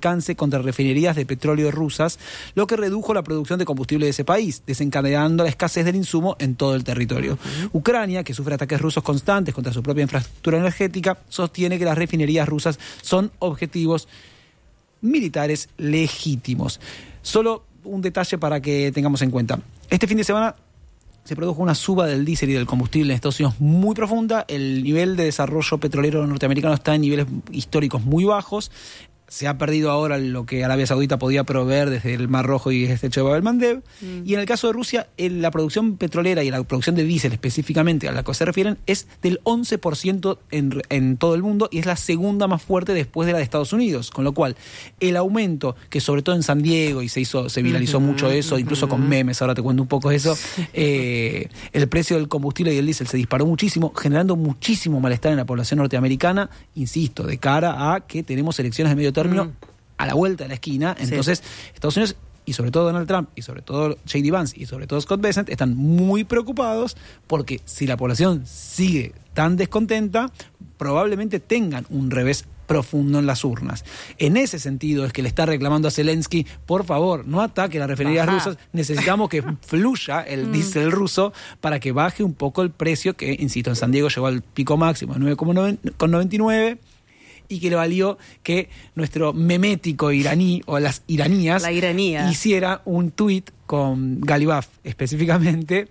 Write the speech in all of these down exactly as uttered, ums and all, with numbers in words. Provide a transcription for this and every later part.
alcance contra refinerías de petróleo rusas, lo que redujo la producción de combustible de ese país, desencadenando la escasez del insumo en todo el territorio. Uh-huh. Ucrania, que sufre ataques rusos constantes contra su propia infraestructura energética, sostiene que las refinerías rusas son objetivos militares legítimos. Solo un detalle para que tengamos en cuenta. Este fin de semana se produjo una suba del diésel y del combustible en Estados Unidos muy profunda. El nivel de desarrollo petrolero norteamericano está en niveles históricos muy bajos. Se ha perdido ahora lo que Arabia Saudita podía proveer desde el Mar Rojo y el estrecho de Bab el-Mandeb. Mm. Y en el caso de Rusia, el, la producción petrolera y la producción de diésel específicamente a la que se refieren es del once por ciento en, en todo el mundo y es la segunda más fuerte después de la de Estados Unidos. Con lo cual, el aumento, que sobre todo en San Diego, y se hizo se viralizó uh-huh, mucho eso, uh-huh. incluso con memes, ahora te cuento un poco eso, eh, el precio del combustible y del diésel se disparó muchísimo, generando muchísimo malestar en la población norteamericana, insisto, de cara a que tenemos elecciones de medio término a la vuelta de la esquina. Entonces, sí. Estados Unidos, y sobre todo Donald Trump, y sobre todo J D Vance, y sobre todo Scott Bessent, están muy preocupados porque si la población sigue tan descontenta, probablemente tengan un revés profundo en las urnas. En ese sentido es que le está reclamando a Zelensky, por favor, no ataque las refinerías Ajá. rusas, necesitamos que fluya el diésel ruso para que baje un poco el precio, que, insisto, en San Diego llegó al pico máximo de nueve coma noventa y nueve, y que le valió que nuestro memético iraní o las iranías La iranía. hiciera un tuit con Galibaf específicamente,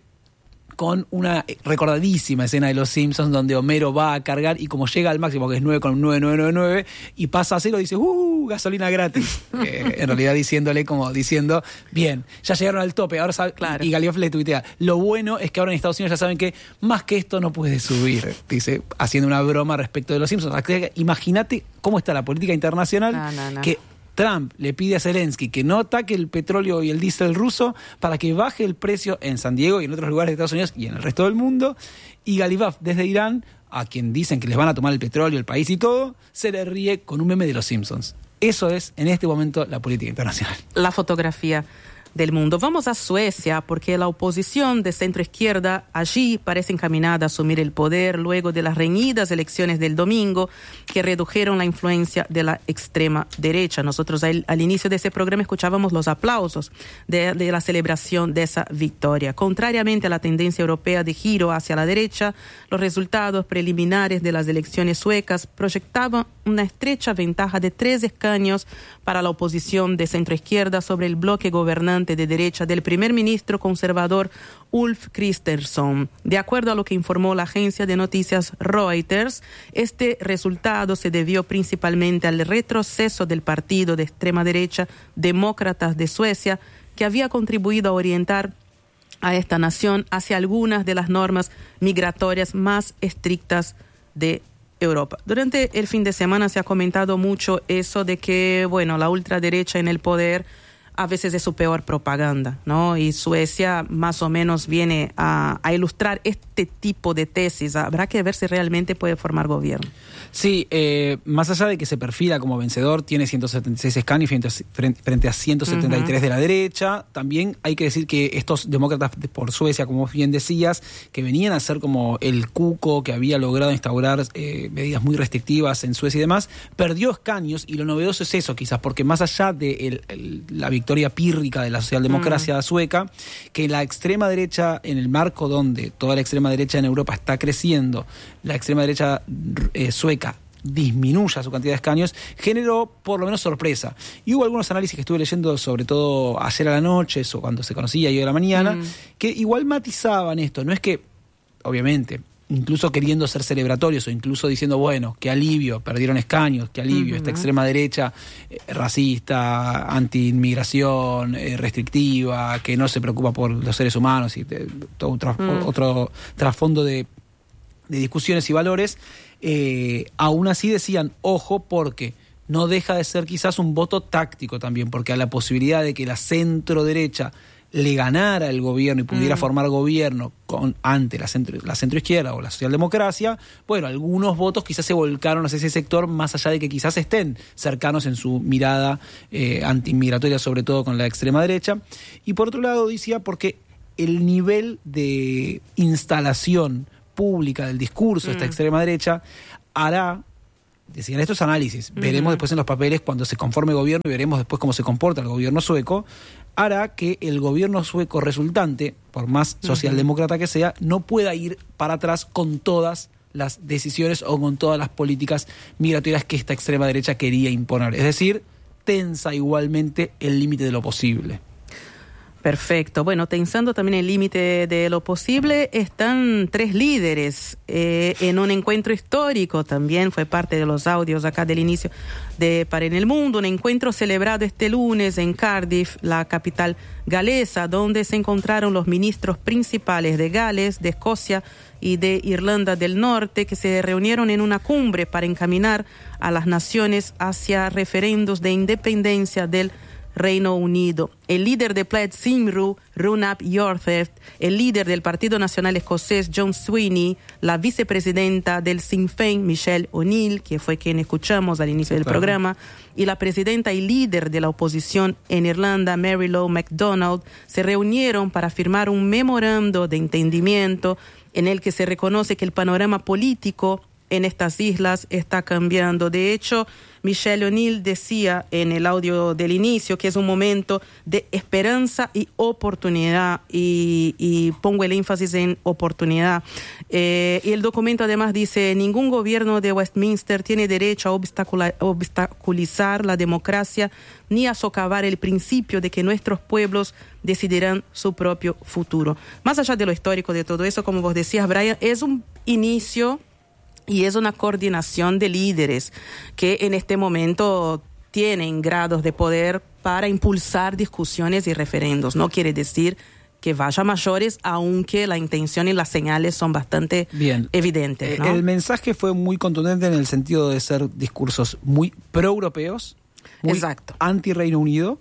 con una recordadísima escena de Los Simpsons donde Homero va a cargar y como llega al máximo, que es nueve coma nueve nueve nueve nueve, y pasa a cero, dice ¡uh! Gasolina gratis. Eh, en realidad diciéndole como diciendo, bien, ya llegaron al tope, ahora sabe, claro. Y Galiof le tuitea, lo bueno es que ahora en Estados Unidos ya saben que más que esto no puede subir, dice, haciendo una broma respecto de Los Simpsons. Imagínate cómo está la política internacional, no, no, no. que Trump le pide a Zelensky que no ataque el petróleo y el diésel ruso para que baje el precio en San Diego y en otros lugares de Estados Unidos y en el resto del mundo. Y Galibaf, desde Irán, a quien dicen que les van a tomar el petróleo, el país y todo, se le ríe con un meme de Los Simpsons. Eso es, en este momento, la política internacional. La fotografía del mundo. Vamos a Suecia porque la oposición de centro izquierda allí parece encaminada a asumir el poder luego de las reñidas elecciones del domingo que redujeron la influencia de la extrema derecha. Nosotros al, al inicio de ese programa escuchábamos los aplausos de, de la celebración de esa victoria. Contrariamente a la tendencia europea de giro hacia la derecha, los resultados preliminares de las elecciones suecas proyectaban una estrecha ventaja de tres escaños para la oposición de centro izquierda sobre el bloque gobernante de derecha del primer ministro conservador Ulf Kristersson. De acuerdo a lo que informó la agencia de noticias Reuters, este resultado se debió principalmente al retroceso del partido de extrema derecha Demócratas de Suecia, que había contribuido a orientar a esta nación hacia algunas de las normas migratorias más estrictas de Europa. Durante el fin de semana se ha comentado mucho eso de que, bueno, la ultraderecha en el poder a veces es su peor propaganda, ¿no? Y Suecia más o menos viene a, a ilustrar este tipo de tesis. Habrá que ver si realmente puede formar gobierno. Sí, eh, más allá de que se perfila como vencedor, tiene ciento setenta y seis escaños frente, frente a ciento setenta y tres uh-huh. de la derecha. También hay que decir que estos demócratas por Suecia, como bien decías, que venían a ser como el cuco que había logrado instaurar eh, medidas muy restrictivas en Suecia y demás, perdió escaños, y lo novedoso es eso quizás, porque más allá de el, el, la victoria pírrica de la socialdemocracia uh-huh. sueca, que la extrema derecha, en el marco donde toda la extrema derecha en Europa está creciendo, la extrema derecha eh, sueca disminuya su cantidad de escaños, generó por lo menos sorpresa. Y hubo algunos análisis que estuve leyendo, sobre todo ayer a la noche, o cuando se conocía, y hoy a la mañana, mm. que igual matizaban esto. No es que, obviamente, incluso queriendo ser celebratorios, o incluso diciendo, bueno, qué alivio, perdieron escaños, qué alivio, uh-huh. esta extrema derecha eh, racista, anti-inmigración, eh, restrictiva, que no se preocupa por los seres humanos, y de, todo un tra- uh-huh. otro trasfondo de, de discusiones y valores. Eh, aún así decían, ojo, porque no deja de ser quizás un voto táctico también, porque a la posibilidad de que la centro derecha le ganara el gobierno y pudiera mm. formar gobierno con, ante la centro, la centroizquierda o la socialdemocracia, bueno, algunos votos quizás se volcaron hacia ese sector, más allá de que quizás estén cercanos en su mirada eh, anti-inmigratoria, sobre todo con la extrema derecha. Y por otro lado decía, porque el nivel de instalación pública del discurso de esta mm. extrema derecha hará, decían estos análisis, uh-huh. veremos después en los papeles cuando se conforme el gobierno y veremos después cómo se comporta el gobierno sueco, hará que el gobierno sueco resultante, por más socialdemócrata que sea, no pueda ir para atrás con todas las decisiones o con todas las políticas migratorias que esta extrema derecha quería imponer. Es decir, tensa igualmente el límite de lo posible. Perfecto. Bueno, tensando también el límite de lo posible, están tres líderes eh, en un encuentro histórico. También fue parte de los audios acá del inicio de Para en el Mundo, un encuentro celebrado este lunes en Cardiff, la capital galesa, donde se encontraron los ministros principales de Gales, de Escocia y de Irlanda del Norte, que se reunieron en una cumbre para encaminar a las naciones hacia referendos de independencia del Reino Unido. El líder de Plaid Cymru, Rhonab Yortheft, el líder del Partido Nacional Escocés, John Sweeney, la vicepresidenta del Sinn Féin, Michelle O'Neill, que fue quien escuchamos al inicio del claro. programa, y la presidenta y líder de la oposición en Irlanda, Mary Lou MacDonald, se reunieron para firmar un memorando de entendimiento en el que se reconoce que el panorama político en estas islas está cambiando. De hecho, Michelle O'Neill decía en el audio del inicio que es un momento de esperanza y oportunidad, y, y pongo el énfasis en oportunidad. Eh, y el documento además dice: ningún gobierno de Westminster tiene derecho a obstacula, obstaculizar la democracia ni a socavar el principio de que nuestros pueblos decidirán su propio futuro. Más allá de lo histórico de todo eso, como vos decías, Brian, es un inicio y es una coordinación de líderes que en este momento tienen grados de poder para impulsar discusiones y referendos. No quiere decir que vaya a mayores, aunque la intención y las señales son bastante Bien. evidentes, ¿no? El mensaje fue muy contundente en el sentido de ser discursos muy pro-europeos, muy Exacto. anti-Reino Unido,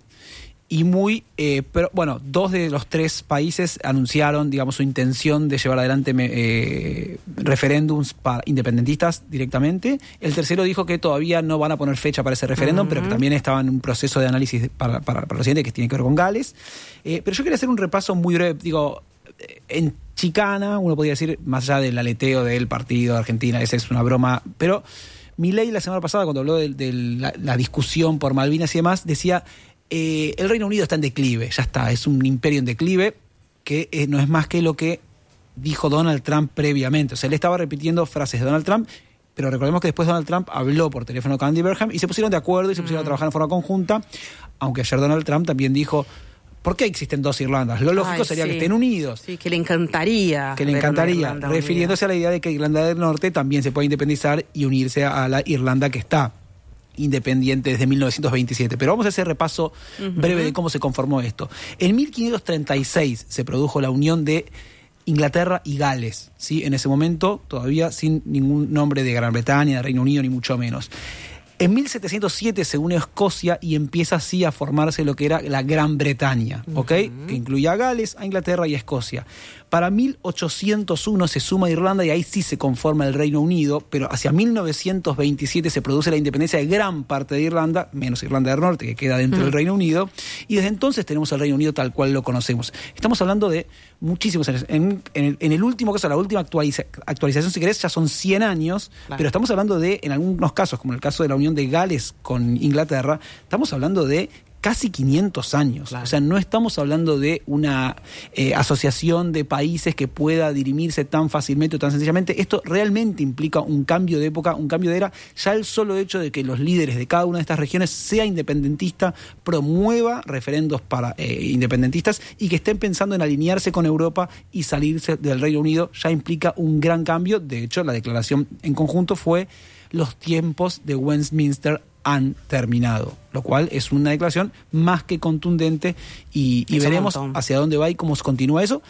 y muy, eh, pero bueno, dos de los tres países anunciaron, digamos, su intención de llevar adelante eh, referéndums para independentistas directamente. El tercero dijo que todavía no van a poner fecha para ese referéndum, uh-huh. pero que también estaba en un proceso de análisis para, para, para lo siguiente, que tiene que ver con Gales. Eh, pero yo quería hacer un repaso muy breve, digo, en chicana, uno podría decir, más allá del aleteo del partido de Argentina, esa es una broma, pero Milei la semana pasada, cuando habló de, de la, la discusión por Malvinas y demás, decía: Eh, el Reino Unido está en declive, ya está, es un imperio en declive, que eh, no es más que lo que dijo Donald Trump previamente. O sea, él estaba repitiendo frases de Donald Trump, pero recordemos que después Donald Trump habló por teléfono con Andy Burnham y se pusieron de acuerdo y se pusieron mm. a trabajar en forma conjunta, aunque ayer Donald Trump también dijo: ¿por qué existen dos Irlandas? Lo lógico Ay, sería sí. que estén unidos. Sí, que le encantaría. Que le encantaría, refiriéndose unida. a la idea de que Irlanda del Norte también se puede independizar y unirse a la Irlanda que está independiente desde mil novecientos veintisiete. Pero vamos a hacer repaso uh-huh. breve de cómo se conformó esto. En mil quinientos treinta y seis se produjo la unión de Inglaterra y Gales, ¿sí? En ese momento todavía sin ningún nombre de Gran Bretaña, de Reino Unido, ni mucho menos. En mil setecientos siete se une Escocia y empieza así a formarse lo que era la Gran Bretaña, ¿ok? Uh-huh. Que incluía a Gales, a Inglaterra y a Escocia. Para mil ochocientos uno se suma Irlanda y ahí sí se conforma el Reino Unido, pero hacia mil novecientos veintisiete se produce la independencia de gran parte de Irlanda, menos Irlanda del Norte, que queda dentro uh-huh. del Reino Unido, y desde entonces tenemos el Reino Unido tal cual lo conocemos. Estamos hablando de muchísimos años. En, en, el, en el último caso, la última actualiza, actualización, si querés, ya son cien años, claro. pero estamos hablando de, en algunos casos, como el caso de la unión de Gales con Inglaterra, estamos hablando de casi quinientos años. Claro. O sea, no estamos hablando de una eh, asociación de países que pueda dirimirse tan fácilmente o tan sencillamente. Esto realmente implica un cambio de época, un cambio de era. Ya el solo hecho de que los líderes de cada una de estas regiones sea independentista, promueva referendos para eh, independentistas y que estén pensando en alinearse con Europa y salirse del Reino Unido, ya implica un gran cambio. De hecho, la declaración en conjunto fue: los tiempos de Westminster han terminado, lo cual es una declaración más que contundente y, y veremos hacia dónde va y cómo se continúa eso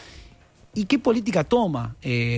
y qué política toma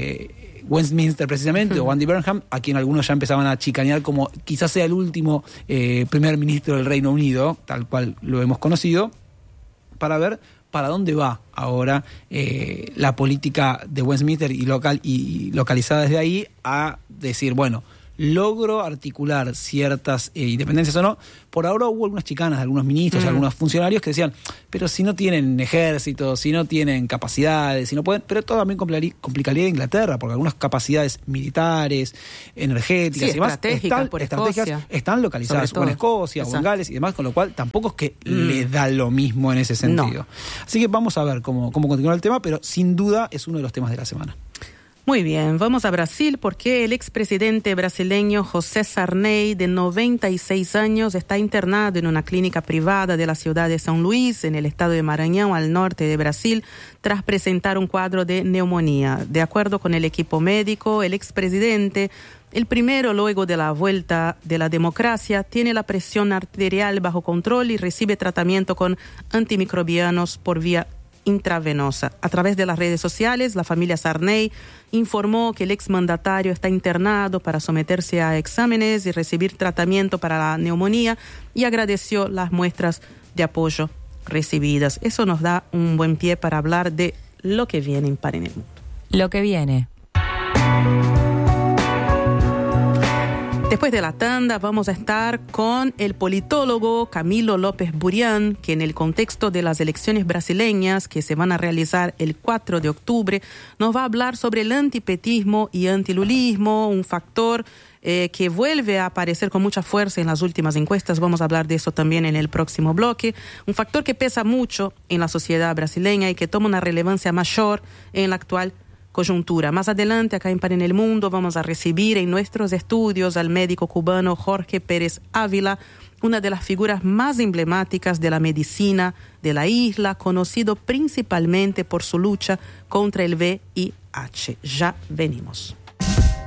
eh, Westminster precisamente uh-huh. o Andy Burnham, a quien algunos ya empezaban a chicanear como quizás sea el último eh, primer ministro del Reino Unido, tal cual lo hemos conocido, para ver para dónde va ahora eh, la política de Westminster y local y localizada desde ahí, a decir, bueno, logro articular ciertas eh, independencias o no. Por ahora hubo algunas chicanas de algunos ministros, Mm. algunos funcionarios que decían, pero si no tienen ejército, si no tienen capacidades, si no pueden, pero todo también complicaría, complicaría Inglaterra, porque algunas capacidades militares, energéticas Sí, y demás estratégicas están, por estratégicas Escocia. están localizadas Sobre o en todo. Escocia o en Exacto. Gales y demás, con lo cual tampoco es que Mm. le da lo mismo en ese sentido. No. Así que vamos a ver cómo, cómo continúa el tema, pero sin duda es uno de los temas de la semana. Muy bien, vamos a Brasil porque el expresidente brasileño José Sarney, de noventa y seis años, está internado en una clínica privada de la ciudad de São Luís, en el estado de Maranhão, al norte de Brasil, tras presentar un cuadro de neumonía. De acuerdo con el equipo médico, el expresidente, el primero luego de la vuelta de la democracia, tiene la presión arterial bajo control y recibe tratamiento con antimicrobianos por vía intravenosa. A través de las redes sociales, la familia Sarney informó que el exmandatario está internado para someterse a exámenes y recibir tratamiento para la neumonía y agradeció las muestras de apoyo recibidas. Eso nos da un buen pie para hablar de lo que viene en Par en el Mundo. Lo que viene. Después de la tanda vamos a estar con el politólogo Camilo López Burián, que en el contexto de las elecciones brasileñas que se van a realizar el cuatro de octubre, nos va a hablar sobre el antipetismo y antilulismo, un factor eh, que vuelve a aparecer con mucha fuerza en las últimas encuestas. Vamos a hablar de eso también en el próximo bloque. Un factor que pesa mucho en la sociedad brasileña y que toma una relevancia mayor en la actual coyuntura. Más adelante, acá en Par en el Mundo, vamos a recibir en nuestros estudios al médico cubano Jorge Pérez Ávila, una de las figuras más emblemáticas de la medicina de la isla, conocido principalmente por su lucha contra el V I H. Ya venimos.